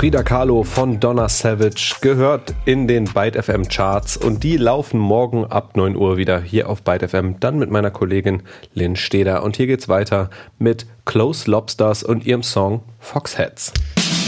Frida Kahlo von Donna Savage gehört in den Byte FM Charts und die laufen morgen ab 9 Uhr wieder hier auf Byte FM, dann mit meiner Kollegin Lynn Steder. Und hier geht's weiter mit Close Lobsters und ihrem Song Foxheads.